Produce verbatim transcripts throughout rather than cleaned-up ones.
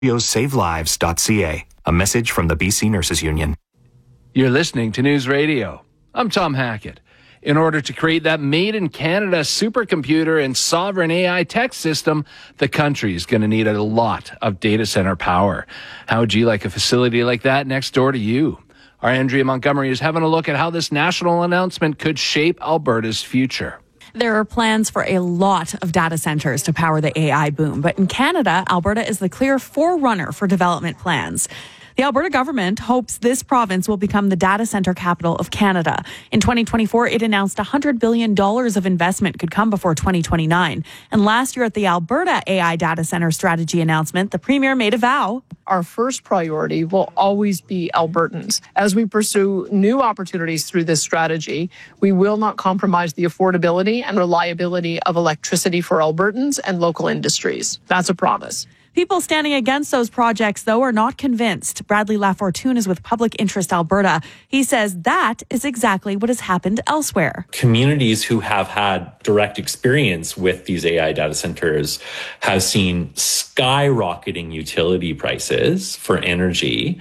save lives dot c a. A message from the B C Nurses Union. You're listening to News Radio. I'm Tom Hackett. In order to create that made-in-Canada supercomputer and sovereign A I tech system, the country is going to need a lot of data center power. How would you like a facility like that next door to you? Our Andrea Montgomery is having a look at how this national announcement could shape Alberta's future. There are plans for a lot of data centers to power the A I boom, but in Canada, Alberta is the clear forerunner for development plans. The Alberta government hopes this province will become the data center capital of Canada. In twenty twenty-four, it announced one hundred billion dollars of investment could come before twenty twenty-nine. And last year at the Alberta A I Data Center Strategy announcement, the Premier made a vow. Our first priority will always be Albertans. As we pursue new opportunities through this strategy, we will not compromise the affordability and reliability of electricity for Albertans and local industries. That's a promise. People standing against those projects, though, are not convinced. Bradley Lafortune is with Public Interest Alberta. He says that is exactly what has happened elsewhere. Communities who have had direct experience with these A I data centers have seen skyrocketing utility prices for energy.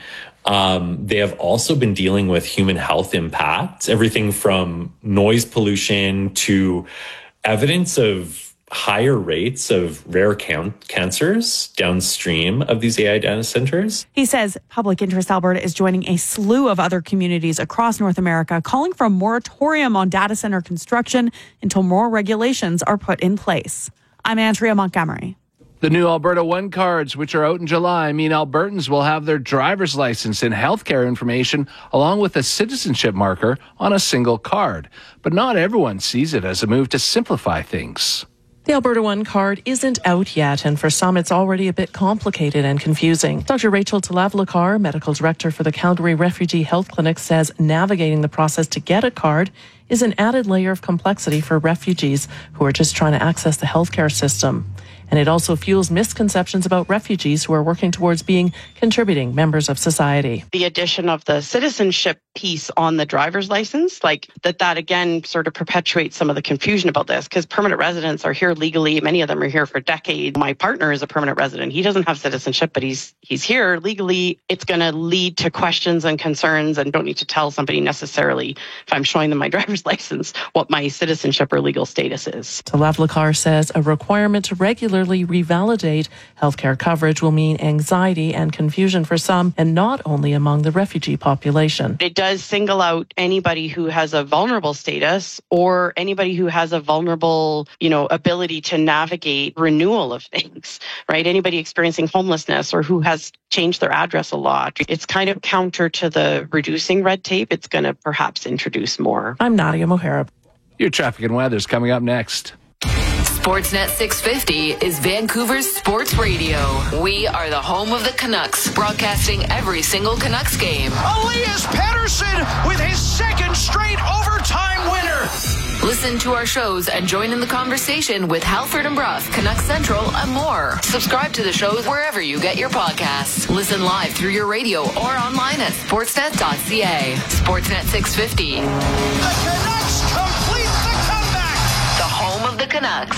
Um, they have also been dealing with human health impacts, everything from noise pollution to evidence of higher rates of rare can- cancers downstream of these A I data centers. He says Public Interest Alberta is joining a slew of other communities across North America calling for a moratorium on data center construction until more regulations are put in place. I'm Andrea Montgomery. The new Alberta One cards, which are out in July, mean Albertans will have their driver's license and healthcare information along with a citizenship marker on a single card. But not everyone sees it as a move to simplify things. The Alberta One card isn't out yet, and for some it's already a bit complicated and confusing. Doctor Rachel Talavlakar, medical director for the Calgary Refugee Health Clinic, says navigating the process to get a card is an added layer of complexity for refugees who are just trying to access the healthcare system. And it also fuels misconceptions about refugees who are working towards being contributing members of society. The addition of the citizenship piece on the driver's license, like that, that again sort of perpetuates some of the confusion about this, because permanent residents are here legally. Many of them are here for decades. My partner is a permanent resident. He doesn't have citizenship, but he's he's here legally. It's going to lead to questions and concerns, and don't need to tell somebody necessarily, if I'm showing them my driver's license, what my citizenship or legal status is. Talavlakar says a requirement to regularly revalidate healthcare coverage will mean anxiety and confusion for some, and not only among the refugee population. It does single out anybody who has a vulnerable status or anybody who has a vulnerable, you know, ability to navigate renewal of things, right? Anybody experiencing homelessness or who has changed their address a lot. It's kind of counter to the reducing red tape. It's going to perhaps introduce more. I'm Nadia Moharib. Your traffic and weather is coming up next. Sportsnet six fifty is Vancouver's sports radio. We are the home of the Canucks, broadcasting every single Canucks game. Elias Pettersson with his second straight overtime winner. Listen to our shows and join in the conversation with Halford and Brough, Canucks Central, and more. Subscribe to the shows wherever you get your podcasts. Listen live through your radio or online at sportsnet dot c a. Sportsnet six fifty. The Canucks complete the comeback. The home of the Canucks.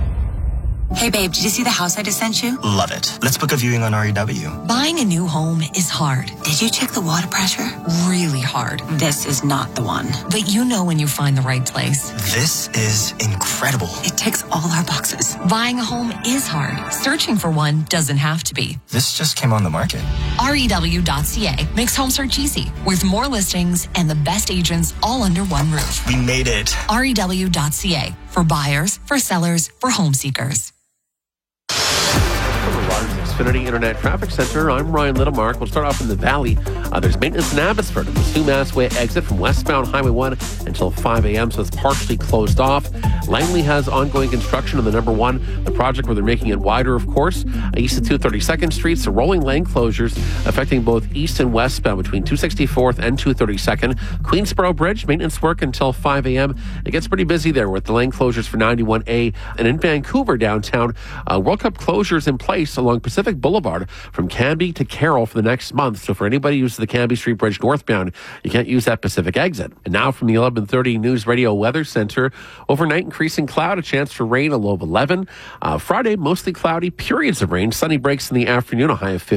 Hey babe, did you see the house I just sent you? Love it. Let's book a viewing on R E W. Buying a new home is hard. Did you check the water pressure? Really hard. This is not the one. But you know when you find the right place. This is incredible. It ticks all our boxes. Buying a home is hard. Searching for one doesn't have to be. This just came on the market. R E W dot c a makes home search easy, with more listings and the best agents all under one roof. We made it. R E W dot c a, for buyers, for sellers, for home seekers. Xfinity Internet Traffic Center. I'm Ryan Littlemark. We'll start off in the Valley. Uh, there's maintenance in Abbotsford at the Sumas Way exit from westbound Highway one until five a.m., so it's partially closed off. Langley has ongoing construction on the number one, the project where they're making it wider, of course. Uh, east of two hundred thirty-second Street, so rolling lane closures affecting both east and westbound between two sixty-fourth and two thirty-second. Queensboro Bridge, maintenance work until five a.m. It gets pretty busy there with the lane closures for ninety-one A. And in Vancouver downtown, uh, World Cup closures in place along Pacific Pacific Boulevard from Canby to Carroll for the next month. So for anybody who uses the Canby Street Bridge northbound, you can't use that Pacific exit. And now from the eleven thirty News Radio Weather Center, overnight increasing cloud, a chance for rain, a low of eleven. Uh, Friday, mostly cloudy, periods of rain. Sunny breaks in the afternoon, a high of fifteen.